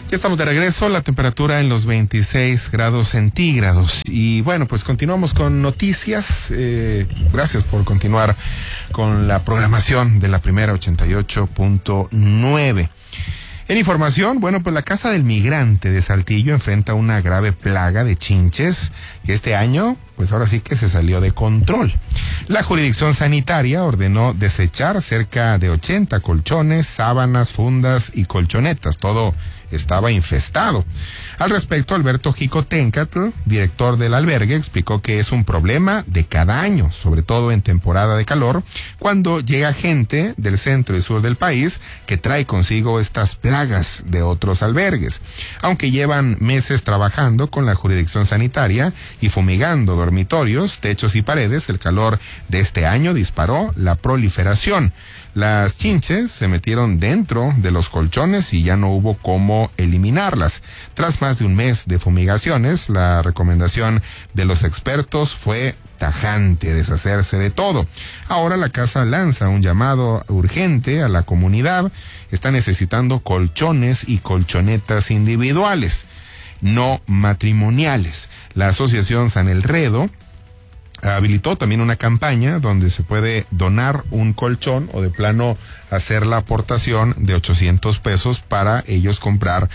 Ya estamos de regreso, la temperatura en los 26 grados centígrados. Y bueno, pues continuamos con noticias. Gracias por continuar con la programación de la primera 88.9. En información, bueno, pues la Casa del Migrante de Saltillo enfrenta una grave plaga de chinches que este año, pues ahora sí que se salió de control. La jurisdicción sanitaria ordenó desechar cerca de 80 colchones, sábanas, fundas y colchonetas. Todo estaba infestado. Al respecto, Alberto Jicotencatl, director del albergue, explicó que es un problema de cada año, sobre todo en temporada de calor, cuando llega gente del centro y sur del país que trae consigo estas plagas de otros albergues. Aunque llevan meses trabajando con la jurisdicción sanitaria y fumigando dormitorios, techos y paredes, el calor de este año disparó la proliferación. Las chinches se metieron dentro de los colchones y ya no hubo cómo eliminarlas. Tras más de un mes de fumigaciones, la recomendación de los expertos fue tajante, deshacerse de todo. Ahora la casa lanza un llamado urgente a la comunidad. Está necesitando colchones y colchonetas individuales, no matrimoniales. La Asociación San Elredo habilitó también una campaña donde se puede donar un colchón o de plano hacer la aportación de 800 pesos para ellos comprar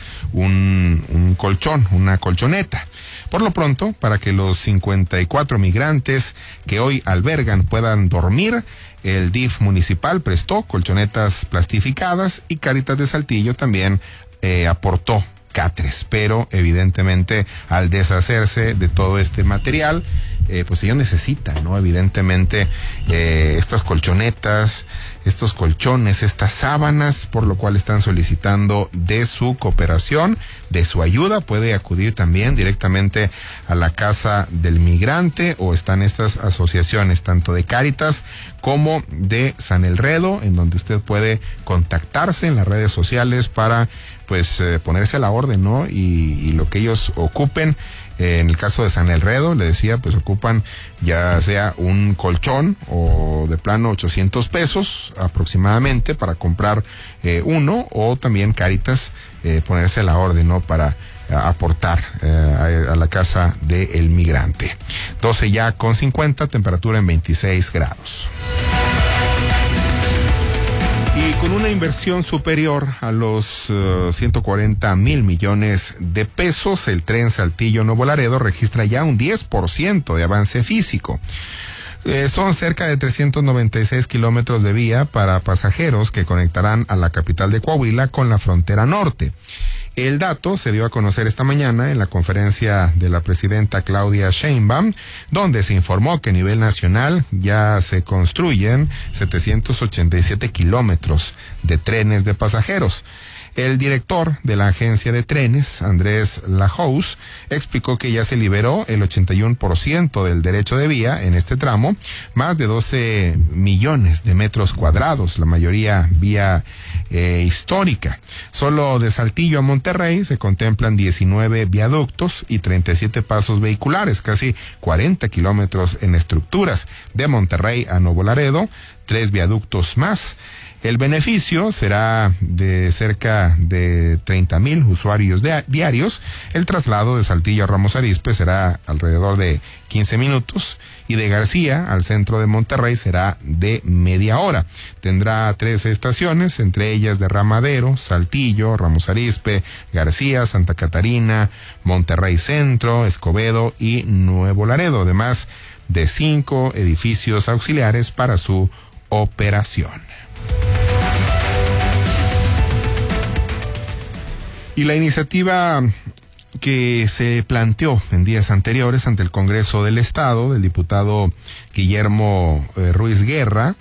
un colchón, una colchoneta. Por lo pronto, para que los 54 migrantes que hoy albergan puedan dormir, el DIF municipal prestó colchonetas plastificadas y Cáritas de Saltillo también aportó catres, pero evidentemente al deshacerse de todo este material, pues ellos necesitan, ¿no? Evidentemente estas colchonetas, estos colchones, estas sábanas, por lo cual están solicitando de su cooperación, de su ayuda. Puede acudir también directamente a la Casa del Migrante o están estas asociaciones, tanto de Cáritas como de San Elredo, en donde usted puede contactarse en las redes sociales para pues ponerse a la orden, ¿no? Y lo que ellos ocupen. En el caso de San Elredo, le decía, pues ocupan ya sea un colchón o de plano 800 pesos aproximadamente para comprar uno, o también Cáritas ponerse a la orden, ¿no? Para aportar a la Casa del Migrante. 12 ya con 50, temperatura en 26 grados. Y con una inversión superior a los 140,000 millones de pesos, el tren Saltillo-Nuevo Laredo registra ya un 10% de avance físico. Son cerca de 396 kilómetros de vía para pasajeros que conectarán a la capital de Coahuila con la frontera norte. El dato se dio a conocer esta mañana en la conferencia de la presidenta Claudia Sheinbaum, donde se informó que a nivel nacional ya se construyen 787 kilómetros de trenes de pasajeros. El director de la agencia de trenes, Andrés Lajous, explicó que ya se liberó el 81% del derecho de vía en este tramo, más de 12 millones de metros cuadrados, la mayoría vía histórica. Solo de Saltillo a Monterrey se contemplan 19 viaductos y 37 pasos vehiculares, casi 40 kilómetros en estructuras. De Monterrey a Nuevo Laredo, 3 viaductos más. El beneficio será de cerca de 30,000 usuarios diarios. El traslado de Saltillo a Ramos Arizpe será alrededor de 15 minutos y de García al centro de Monterrey será de media hora. Tendrá 3 estaciones, entre ellas Derramadero, Saltillo, Ramos Arizpe, García, Santa Catarina, Monterrey Centro, Escobedo y Nuevo Laredo, además de 5 edificios auxiliares para su operación. Y la iniciativa que se planteó en días anteriores ante el Congreso del Estado del diputado Guillermo Ruiz Guerra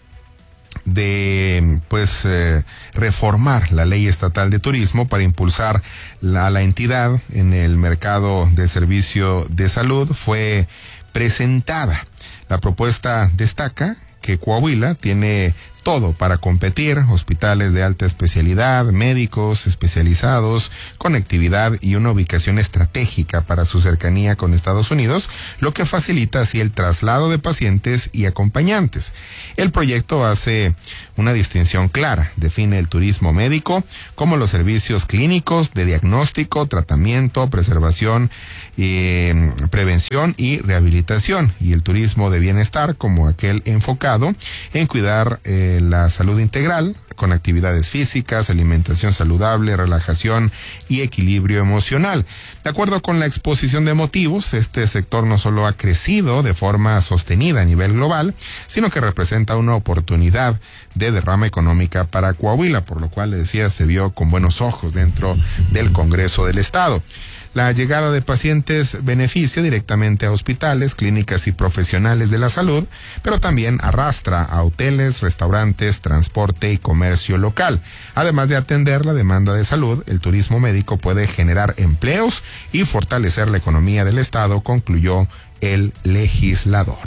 de reformar la ley estatal de turismo para impulsar a la entidad en el mercado de servicio de salud fue presentada. La propuesta destaca que Coahuila tiene todo para competir: hospitales de alta especialidad, médicos especializados, conectividad y una ubicación estratégica para su cercanía con Estados Unidos, lo que facilita así el traslado de pacientes y acompañantes. El proyecto hace una distinción clara, define el turismo médico como los servicios clínicos de diagnóstico, tratamiento, preservación, prevención y rehabilitación, y el turismo de bienestar como aquel enfocado en cuidar la salud integral con actividades físicas, alimentación saludable, relajación y equilibrio emocional. De acuerdo con la exposición de motivos, este sector no solo ha crecido de forma sostenida a nivel global, sino que representa una oportunidad de derrama económica para Coahuila, por lo cual, le decía, se vio con buenos ojos dentro del Congreso del Estado. La llegada de pacientes beneficia directamente a hospitales, clínicas y profesionales de la salud, pero también arrastra a hoteles, restaurantes, transporte y comercio local. Además de atender la demanda de salud, el turismo médico puede generar empleos y fortalecer la economía del Estado, concluyó el legislador.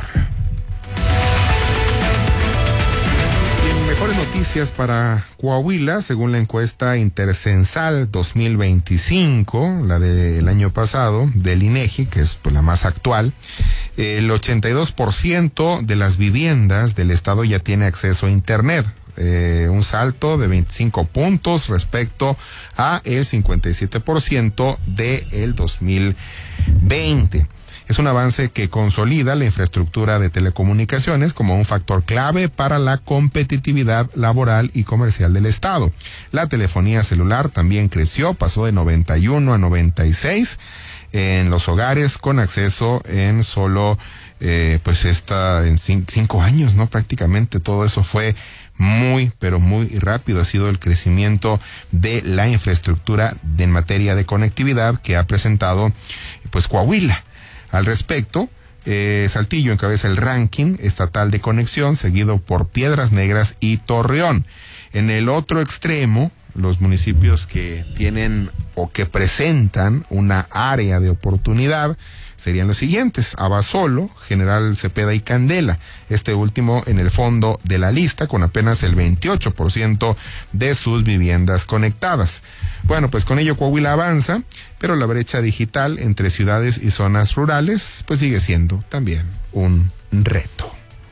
Mejores noticias para Coahuila, según la encuesta Intercensal 2025, la del año pasado, del INEGI, que es pues la más actual. El 82% de las viviendas del estado ya tiene acceso a Internet. Un salto de 25 puntos respecto a el 57% del 2020. Es un avance que consolida la infraestructura de telecomunicaciones como un factor clave para la competitividad laboral y comercial del Estado. La telefonía celular también creció, pasó de 91 a 96 en los hogares con acceso en solo, en 5 años, ¿no? Prácticamente todo eso fue muy, pero muy rápido. Ha sido el crecimiento de la infraestructura en materia de conectividad que ha presentado, pues, Coahuila. Al respecto, Saltillo encabeza el ranking estatal de conexión, seguido por Piedras Negras y Torreón. En el otro extremo, los municipios que tienen o que presentan una área de oportunidad serían los siguientes: Abasolo, General Cepeda y Candela. Este último en el fondo de la lista con apenas el 28% de sus viviendas conectadas. Bueno, pues con ello Coahuila avanza, pero la brecha digital entre ciudades y zonas rurales pues sigue siendo también un reto.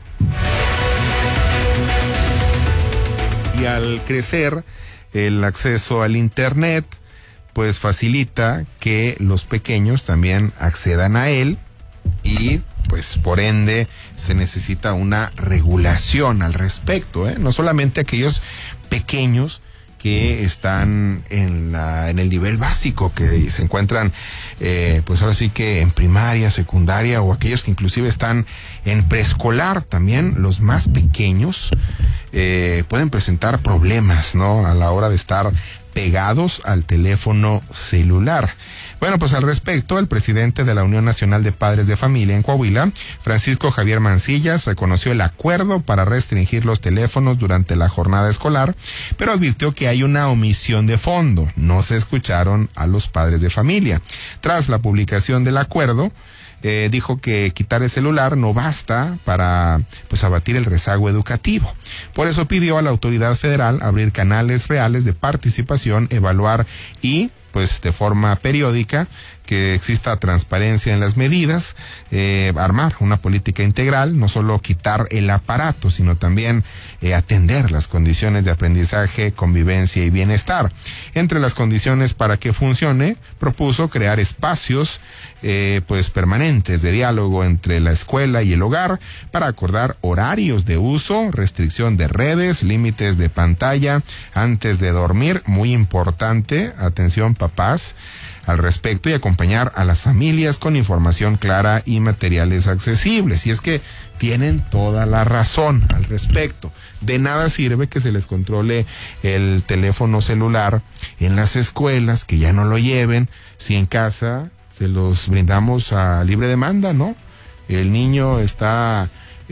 Y al crecer el acceso al Internet, pues facilita que los pequeños también accedan a él y pues por ende se necesita una regulación al respecto, no solamente aquellos pequeños que están en el nivel básico, que se encuentran pues ahora sí que en primaria, secundaria, o aquellos que inclusive están en preescolar. También los más pequeños pueden presentar problemas, ¿no?, a la hora de estar pegados al teléfono celular. Bueno, pues al respecto, el presidente de la Unión Nacional de Padres de Familia en Coahuila, Francisco Javier Mancillas, reconoció el acuerdo para restringir los teléfonos durante la jornada escolar, pero advirtió que hay una omisión de fondo. No se escucharon a los padres de familia. Tras la publicación del acuerdo, dijo que quitar el celular no basta para pues abatir el rezago educativo. Por eso pidió a la autoridad federal abrir canales reales de participación, evaluar y pues de forma periódica que exista transparencia en las medidas, armar una política integral, no solo quitar el aparato, sino también atender las condiciones de aprendizaje, convivencia y bienestar. Entre las condiciones para que funcione, propuso crear espacios pues permanentes de diálogo entre la escuela y el hogar para acordar horarios de uso, restricción de redes, límites de pantalla antes de dormir, muy importante, atención papás al respecto, y acompañar a las familias con información clara y materiales accesibles. Y es que tienen toda la razón al respecto. De nada sirve que se les controle el teléfono celular en las escuelas, que ya no lo lleven, si en casa se los brindamos a libre demanda, ¿no? El niño está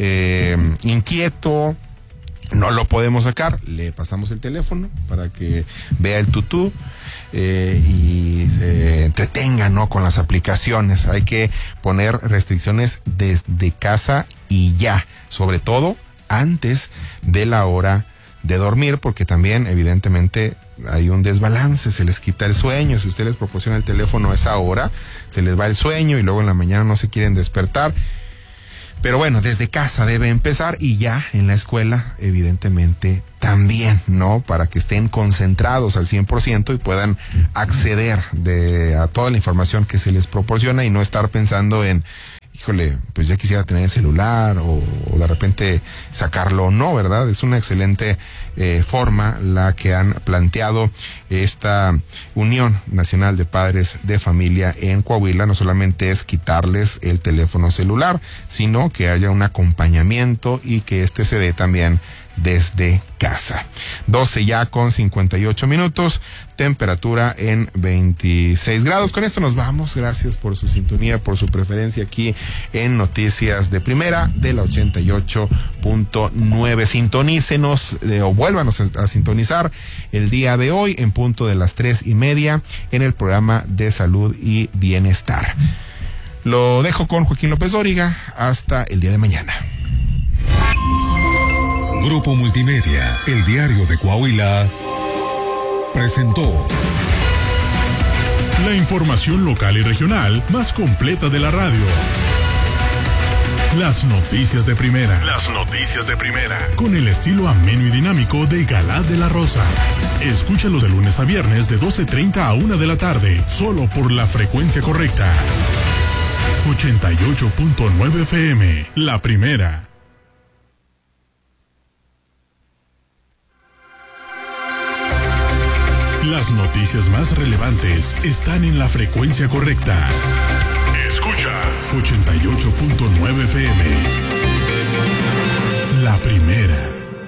inquieto, no lo podemos sacar, le pasamos el teléfono para que vea el tutú y se entretenga, ¿no?, con las aplicaciones. Hay que poner restricciones desde casa y ya, sobre todo antes de la hora de dormir, porque también evidentemente hay un desbalance, se les quita el sueño. Si usted les proporciona el teléfono a esa hora, se les va el sueño y luego en la mañana no se quieren despertar. Pero bueno, desde casa debe empezar, y ya en la escuela evidentemente también, ¿no? Para que estén concentrados al 100% y puedan acceder a toda la información que se les proporciona y no estar pensando en, híjole, pues ya quisiera tener el celular o de repente sacarlo o no, ¿verdad? Es una excelente forma la que han planteado esta Unión Nacional de Padres de Familia en Coahuila. No solamente es quitarles el teléfono celular, sino que haya un acompañamiento y que este se dé también desde casa. 12 ya con 58 minutos, temperatura en 26 grados. Con esto nos vamos. Gracias por su sintonía, por su preferencia aquí en Noticias de Primera de la 88.9. Sintonícenos o vuélvanos a sintonizar el día de hoy en punto de las 3:30 en el programa de Salud y Bienestar. Lo dejo con Joaquín López Dóriga. Hasta el día de mañana. Grupo Multimedia, el diario de Coahuila, presentó la información local y regional más completa de la radio. Las noticias de primera. Las noticias de primera. Con el estilo ameno y dinámico de Galá de la Rosa. Escúchalo de lunes a viernes de 12:30 a 1 de la tarde, solo por la frecuencia correcta. 88.9 FM, la primera. Las noticias más relevantes están en la frecuencia correcta. Escuchas 88.9 FM. La primera.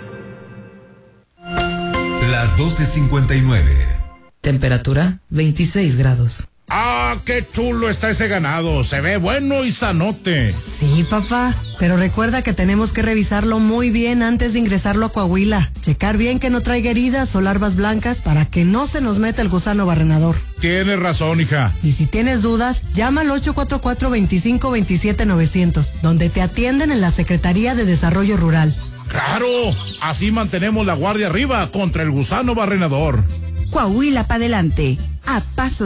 Las 12:59. Temperatura 26 grados. ¡Ah, qué chulo está ese ganado! Se ve bueno y sanote. Sí, papá, pero recuerda que tenemos que revisarlo muy bien antes de ingresarlo a Coahuila. Checar bien que no traiga heridas o larvas blancas para que no se nos meta el gusano barrenador. Tienes razón, hija. Y si tienes dudas, llama al 844-2527-900, donde te atienden en la Secretaría de Desarrollo Rural. ¡Claro! Así mantenemos la guardia arriba contra el gusano barrenador. Coahuila para adelante, a paso